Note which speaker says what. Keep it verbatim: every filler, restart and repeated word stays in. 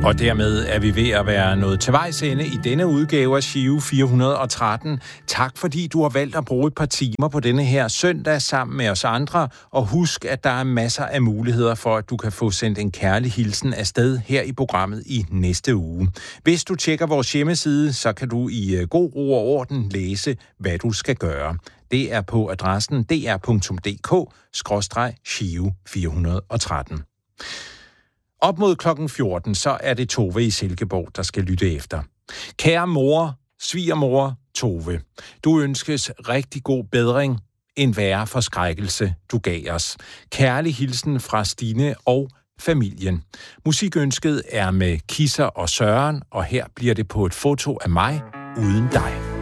Speaker 1: Og dermed er vi ved at være nået til vejs ende i denne udgave af Giro fire hundrede og tretten. Tak fordi du har valgt at bruge et par timer på denne her søndag sammen med os andre. Og husk, at der er masser af muligheder for, at du kan få sendt en kærlig hilsen afsted her i programmet i næste uge. Hvis du tjekker vores hjemmeside, så kan du i god ro og orden læse, hvad du skal gøre. Det er på adressen d r punktum d k skråstreg Giro fire hundrede og tretten. Op mod klokken fjorten, så er det Tove i Silkeborg, der skal lytte efter. Kære mor, svigermor Tove, du ønskes rigtig god bedring, en værre forskrækkelse, du gav os. Kærlig hilsen fra Stine og familien. Musikønsket er med Kisser og Søren, og her bliver det på et foto af mig uden dig.